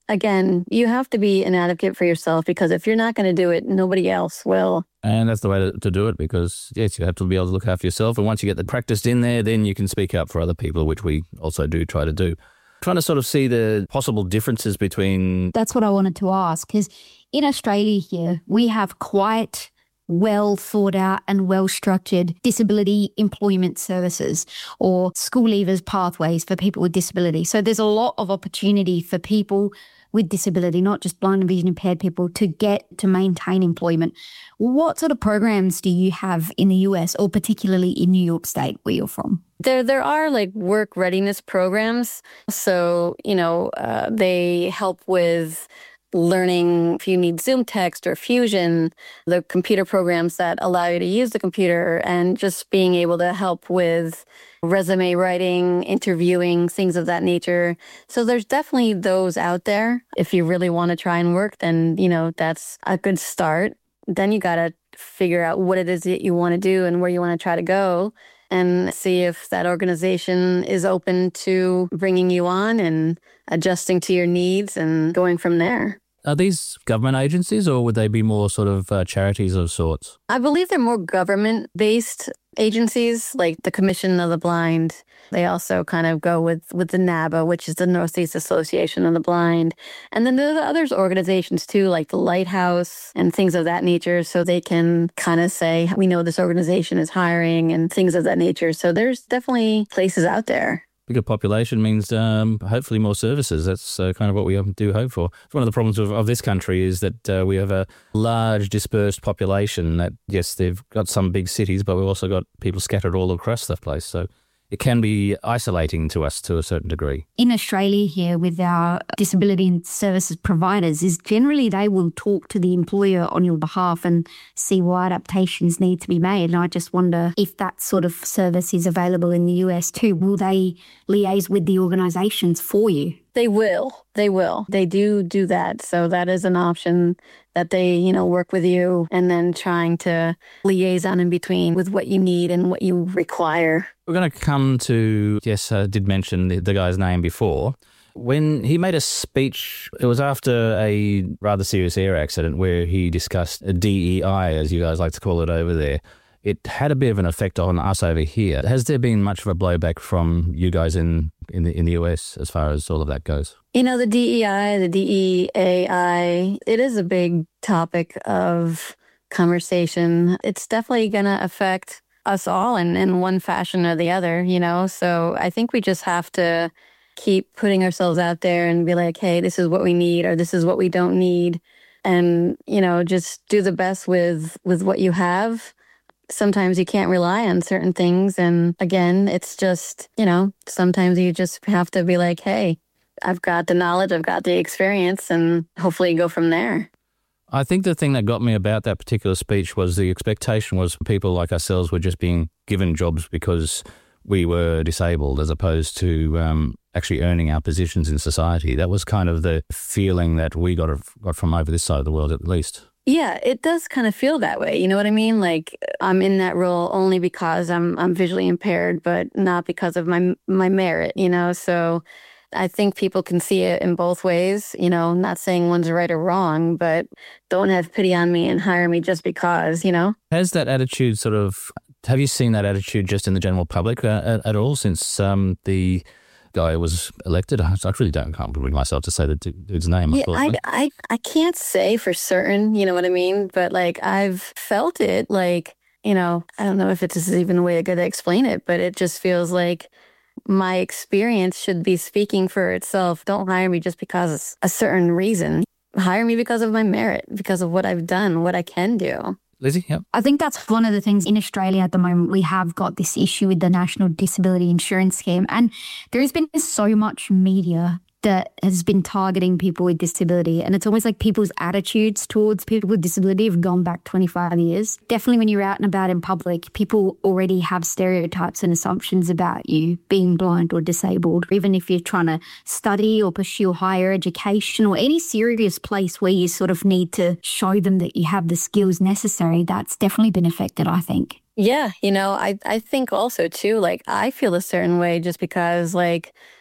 again, you have to be an advocate for yourself, because if you're not going to do it, nobody else will. And that's the way to, to do it, because, yes, you have to be able to look after yourself. And once you get the practice in there, then you can speak up for other people, which we also do try to do. Trying to sort of see the possible differences between... That's what I wanted to ask, because in Australia here, we have quite well thought out and well structured disability employment services or school leavers pathways for people with disability. So there's a lot of opportunity for people with disability, not just blind and vision impaired people, to get to maintain employment. What sort of programs do you have in the U S, or particularly in New York State where you're from? There there are like work readiness programs. So, you know, uh, they help with learning if you need Zoom Text or Fusion, the computer programs that allow you to use the computer, and just being able to help with resume writing, interviewing, things of that nature. So there's definitely those out there. If you really want to try and work, then, you know, that's a good start. Then you got to figure out what it is that you want to do and where you want to try to go, and see if that organization is open to bringing you on and adjusting to your needs and going from there. Are these government agencies, or would they be more sort of uh, charities of sorts? I believe they're more government-based agencies, like the Commission of the Blind. They also kind of go with, with the NABA, which is the Northeast Association of the Blind. And then there are other organizations too, like the Lighthouse and things of that nature. So they can kind of say, we know this organization is hiring and things of that nature. So there's definitely places out there. Bigger population means um, hopefully more services. That's uh, kind of what we do hope for. One of the problems of, of this country is that uh, we have a large dispersed population that, yes, they've got some big cities, but we've also got people scattered all across the place. So it can be isolating to us to a certain degree. In Australia here, with our disability and services providers, is generally they will talk to the employer on your behalf and see what adaptations need to be made. And I just wonder if that sort of service is available in the U S too. Will they liaise with the organisations for you? They will. They will. They do do that. So that is an option, that they, you know, work with you and then trying to liaison in between with what you need and what you require. We're going to come to, yes, I did mention the, the guy's name before. When he made a speech, it was after a rather serious air accident where he discussed a D E I, as you guys like to call it over there. It had a bit of an effect on us over here. Has there been much of a blowback from you guys in, in, the, in the U S as far as all of that goes? You know, the D E I, the D E A I, it is a big topic of conversation. It's definitely going to affect us all in, in one fashion or the other, you know? So I think we just have to keep putting ourselves out there and be like, hey, this is what we need, or this is what we don't need. And, you know, just do the best with, with what you have. Sometimes you can't rely on certain things. And again, it's just, you know, sometimes you just have to be like, hey, I've got the knowledge, I've got the experience, and hopefully go from there. I think the thing that got me about that particular speech was the expectation was people like ourselves were just being given jobs because we were disabled, as opposed to um, actually earning our positions in society. That was kind of the feeling that we got, got from over this side of the world, at least. Yeah, it does kind of feel that way. You know what I mean? Like, I'm in that role only because I'm I'm visually impaired, but not because of my my merit, you know? So I think people can see it in both ways, you know, not saying one's right or wrong, but don't have pity on me and hire me just because, you know? Has that attitude sort of, have you seen that attitude just in the general public uh, at, at all since um, the guy was elected? I really don't, can't bring myself to say the dude's name. Yeah, I, I, I can't say for certain, you know what I mean? But like, I've felt it like, you know, I don't know if it's even a way good to explain it, but it just feels like my experience should be speaking for itself. Don't hire me just because of a certain reason. Hire me because of my merit, because of what I've done, what I can do. Lizzie, yep. I think that's one of the things in Australia at the moment. We have got this issue with the National Disability Insurance Scheme, and there has been so much media that has been targeting people with disability. And it's almost like people's attitudes towards people with disability have gone back twenty-five years. Definitely when you're out and about in public, people already have stereotypes and assumptions about you being blind or disabled. Even if you're trying to study or pursue higher education or any serious place where you sort of need to show them that you have the skills necessary, that's definitely been affected, I think. Yeah, you know, I, I think also too, like, I feel a certain way just because, like,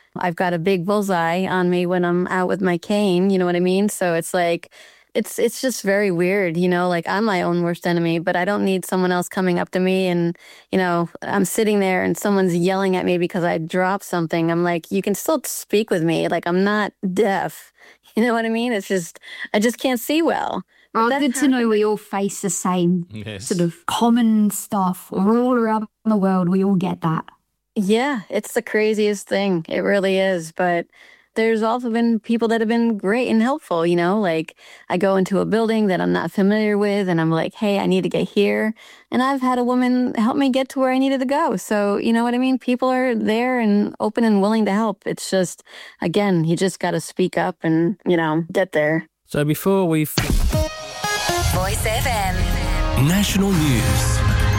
I've got a big bullseye on me when I'm out with my cane, you know what I mean? So it's like, it's it's just very weird, you know, like I'm my own worst enemy, but I don't need someone else coming up to me and, you know, I'm sitting there and someone's yelling at me because I dropped something. I'm like, you can still speak with me. Like, I'm not deaf. You know what I mean? It's just, I just can't see well. Oh, good to know we all face the same yes. sort of common stuff. We're all around the world. We all get that. Yeah, it's the craziest thing. It really is. But there's also been people that have been great and helpful, you know, like I go into a building that I'm not familiar with and I'm like, hey, I need to get here. And I've had a woman help me get to where I needed to go. So, you know what I mean? People are there and open and willing to help. It's just, again, you just got to speak up and, you know, get there. So before we... Voice F M. National News.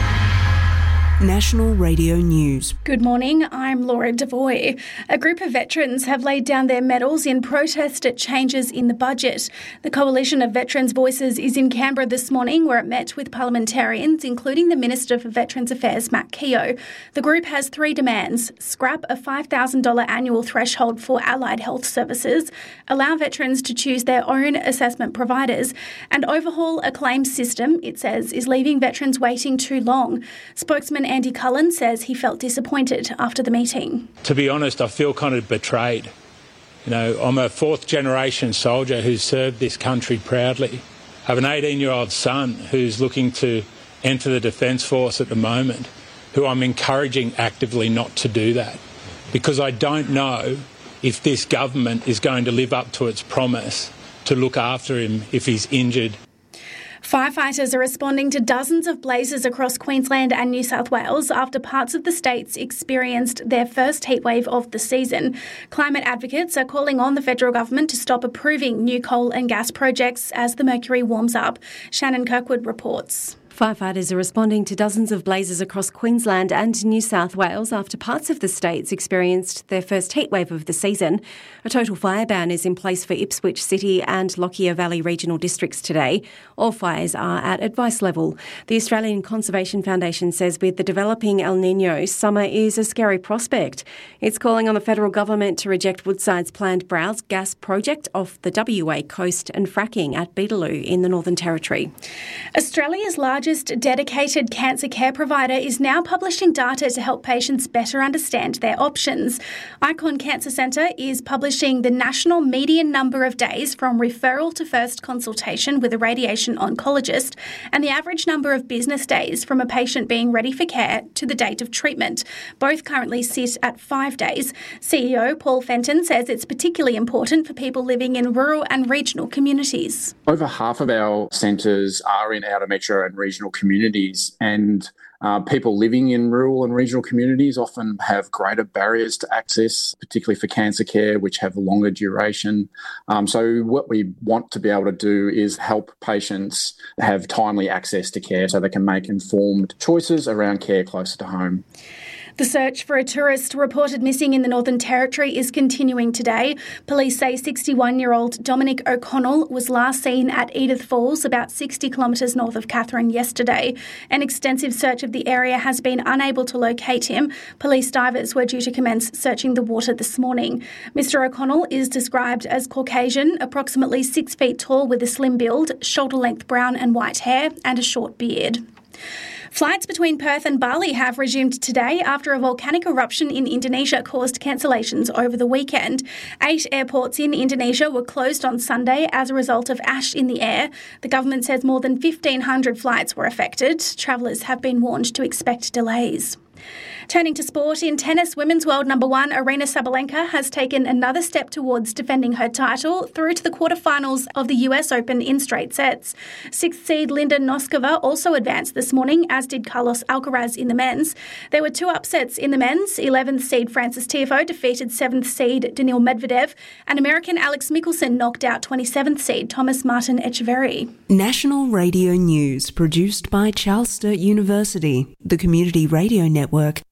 National Radio News. Good morning, I'm Laura Devoy. A group of veterans have laid down their medals in protest at changes in the budget. The Coalition of Veterans' Voices is in Canberra this morning, where it met with parliamentarians, including the Minister for Veterans Affairs, Matt Keogh. The group has three demands: scrap a five thousand dollars annual threshold for allied health services, allow veterans to choose their own assessment providers, and overhaul a claims system it says is leaving veterans waiting too long. Spokesman Andy Cullen says he felt disappointed after the meeting. To be honest, I feel kind of betrayed. You know, I'm a fourth generation soldier who's served this country proudly. I have an eighteen-year-old son who's looking to enter the Defence Force at the moment, who I'm encouraging actively not to do that, because I don't know if this government is going to live up to its promise to look after him if he's injured. Firefighters are responding to dozens of blazes across Queensland and New South Wales after parts of the states experienced their first heatwave of the season. Climate advocates are calling on the federal government to stop approving new coal and gas projects as the mercury warms up. Shannon Kirkwood reports. Firefighters are responding to dozens of blazes across Queensland and New South Wales after parts of the states experienced their first heatwave of the season. A total fire ban is in place for Ipswich City and Lockyer Valley regional districts today. All fires are at advice level. The Australian Conservation Foundation says with the developing El Niño, summer is a scary prospect. It's calling on the federal government to reject Woodside's planned Browse gas project off the W A coast and fracking at Beetaloo in the Northern Territory. Australia's largest dedicated cancer care provider is now publishing data to help patients better understand their options. Icon Cancer Centre is publishing the national median number of days from referral to first consultation with a radiation oncologist and the average number of business days from a patient being ready for care to the date of treatment. Both currently sit at five days. C E O Paul Fenton says it's particularly important for people living in rural and regional communities. Over half of our centres are in outer metro and regional communities, and uh, people living in rural and regional communities often have greater barriers to access, particularly for cancer care, which have longer duration. Um, so what we want to be able to do is help patients have timely access to care so they can make informed choices around care closer to home. The search for a tourist reported missing in the Northern Territory is continuing today. Police say sixty-one-year-old Dominic O'Connell was last seen at Edith Falls, about sixty kilometres north of Katherine, yesterday. An extensive search of the area has been unable to locate him. Police divers were due to commence searching the water this morning. Mister O'Connell is described as Caucasian, approximately six feet tall with a slim build, shoulder-length brown and white hair and a short beard. Flights between Perth and Bali have resumed today after a volcanic eruption in Indonesia caused cancellations over the weekend. Eight airports in Indonesia were closed on Sunday as a result of ash in the air. The government says more than fifteen hundred flights were affected. Travellers have been warned to expect delays. Turning to sport, in tennis, women's world number one Aryna Sabalenka has taken another step towards defending her title through to the quarterfinals of the U S Open in straight sets. Sixth seed Linda Noskova also advanced this morning, as did Carlos Alcaraz in the men's. There were two upsets in the men's. eleventh seed Francis Tiafoe defeated seventh seed Daniil Medvedev, and American Alex Michelsen knocked out twenty-seventh seed Thomas Martin Etcheverry. National Radio News, produced by Charles Sturt University, the Community Radio Network,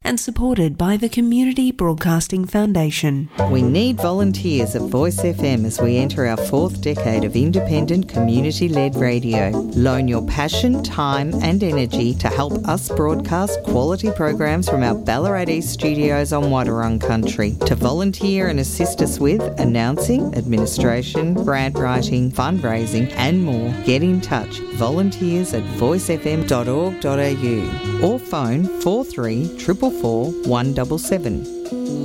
and supported by the Community Broadcasting Foundation. We need volunteers at Voice F M as we enter our fourth decade of independent community-led radio. Loan your passion, time and energy to help us broadcast quality programs from our Ballarat East studios on Wadawurrung country. To volunteer and assist us with announcing, administration, grant writing, fundraising and more, get in touch. Volunteers at voice f m dot org dot a u or phone four three four four four one seven seven.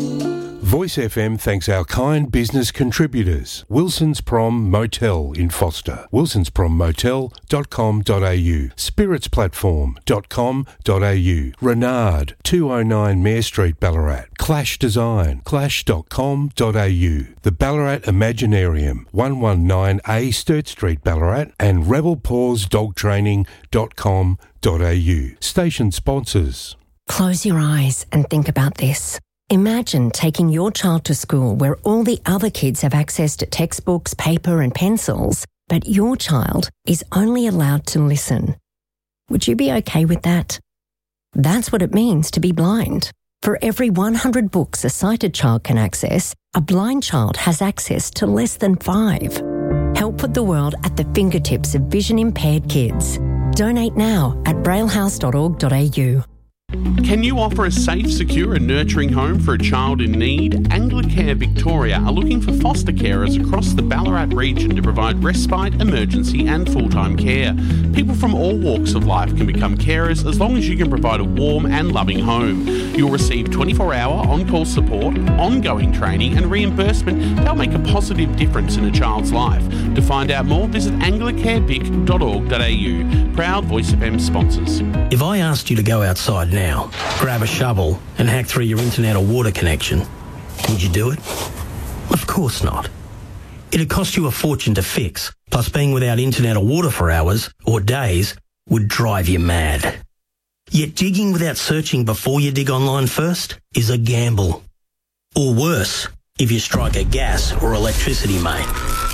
Voice F M thanks our kind business contributors. Wilson's Prom Motel in Foster, wilsons prom motel dot com dot a u, spirits platform dot com dot a u, Renard, two oh nine Mayor Street, Ballarat, Clash Design, clash dot com dot a u, the Ballarat Imaginarium, one nineteen A Sturt Street, Ballarat, and rebel paws dog training dot com dot a u. Station sponsors. Close your eyes and think about this. Imagine taking your child to school where all the other kids have access to textbooks, paper and pencils, but your child is only allowed to listen. Would you be okay with that? That's what it means to be blind. For every one hundred books a sighted child can access, a blind child has access to less than five. Help put the world at the fingertips of vision-impaired kids. Donate now at braillehouse dot org dot a u. Can you offer a safe, secure and nurturing home for a child in need? Anglicare Victoria are looking for foster carers across the Ballarat region to provide respite, emergency and full-time care. People from all walks of life can become carers as long as you can provide a warm and loving home. You'll receive twenty-four hour on-call support, ongoing training and reimbursement to help make a positive difference in a child's life. To find out more, visit anglicare vic dot org dot a u. Proud Voice F M sponsors. If I asked you to go outside now, grab a shovel and hack through your internet or water connection, would you do it? Of course not. It'd cost you a fortune to fix, plus being without internet or water for hours or days would drive you mad. Yet digging without searching before you dig online first is a gamble. Or worse, if you strike a gas or electricity main.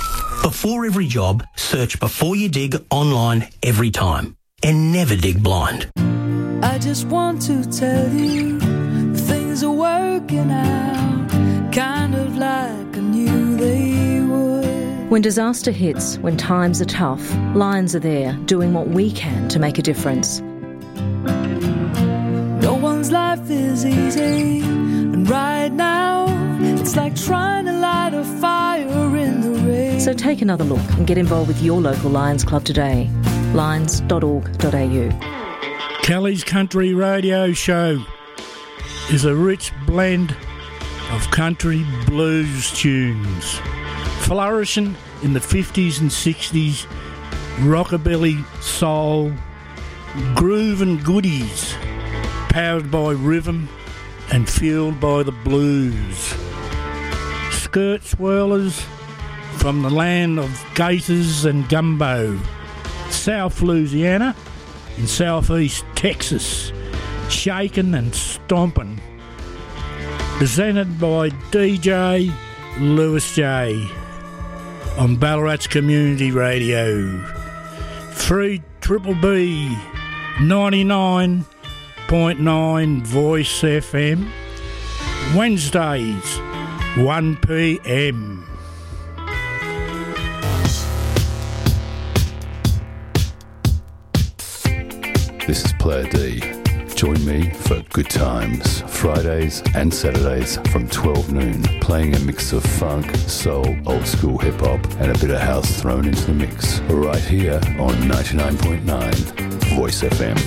Before every job, search before you dig online every time. And never dig blind. I just want to tell you things are working out, kind of like I knew they would. When disaster hits, when times are tough, Lions are there doing what we can to make a difference. No one's life is easy, and right now it's like trying to light a fire in the rain. So take another look and get involved with your local Lions Club today. lions dot org dot a u. Kelly's Country Radio Show is a rich blend of country blues tunes, flourishing in the fifties and sixties, rockabilly, soul, groove and goodies, powered by rhythm and fueled by the blues. Skirt swirlers from the land of gators and gumbo, South Louisiana in southeast Texas, shaking and stomping. Presented by D J Lewis J on Ballarat's Community Radio. three Triple B ninety-nine point nine Voice F M. Wednesdays, one p m. This is Player D. Join me for Good Times, Fridays and Saturdays from twelve noon, playing a mix of funk, soul, old school hip hop, and a bit of house thrown into the mix, right here on ninety-nine point nine Voice F M.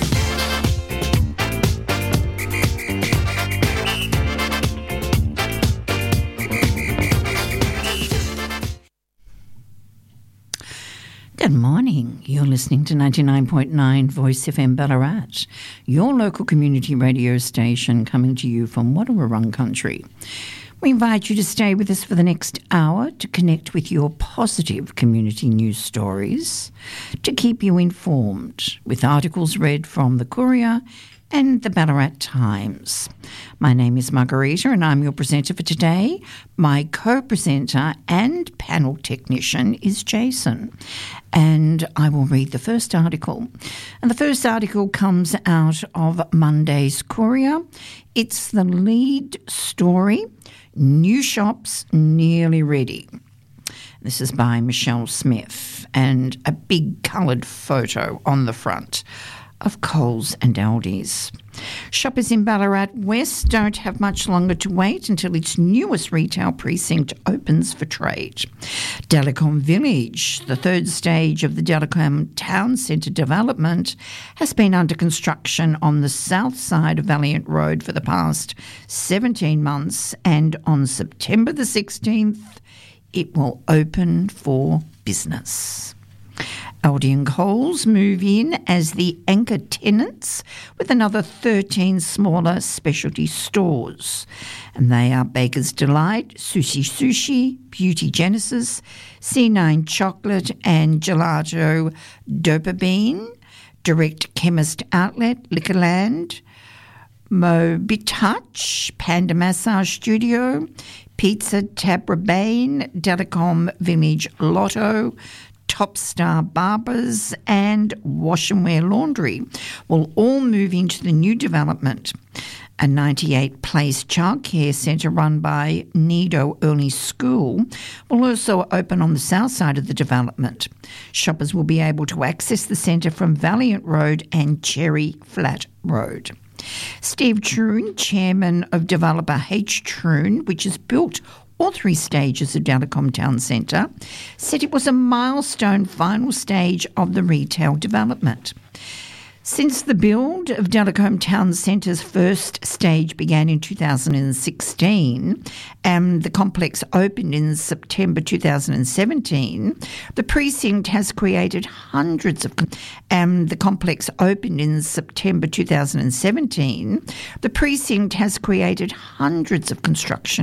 Good morning. You're listening to ninety-nine point nine Voice F M Ballarat, your local community radio station coming to you from Wadawurrung country. We invite you to stay with us for the next hour to connect with your positive community news stories, to keep you informed with articles read from the Courier and the Ballarat Times. My name is Margarita and I'm your presenter for today. My co-presenter and panel technician is Jason, and I will read the first article. And the first article comes out of Monday's Courier. It's the lead story, New Shops Nearly Ready. This is by Michelle Smith, and a big coloured photo on the front of Coles and Aldi's. Shoppers in Ballarat West don't have much longer to wait until its newest retail precinct opens for trade. Delacombe Village, the third stage of the Delacombe Town Centre development, has been under construction on the south side of Valiant Road for the past seventeen months, and on September the sixteenth, it will open for business. Aldi and Coles move in as the anchor tenants with another thirteen smaller specialty stores. And they are Baker's Delight, Sushi Sushi, Beauty Genesis, C nine Chocolate and Gelato Dopamine, Direct Chemist Outlet, Liquorland, Mobitouch, Panda Massage Studio, Pizza Tabrabane, Delacombe Village Lotto, Top Star Barbers and Wash and Wear Laundry will all move into the new development. A ninety-eight place childcare centre run by Nido Early School will also open on the south side of the development. Shoppers will be able to access the centre from Valiant Road and Cherry Flat Road. Steve Troon, chairman of developer H. Troon, which has built all three stages of Delacombe Town Centre, said it was a milestone final stage of the retail development. Since the build of Delacombe Town Centre's first stage began in two thousand sixteen and the complex opened in September two thousand seventeen, the precinct has created hundreds of and the complex opened in September two thousand seventeen, the precinct has created hundreds of construction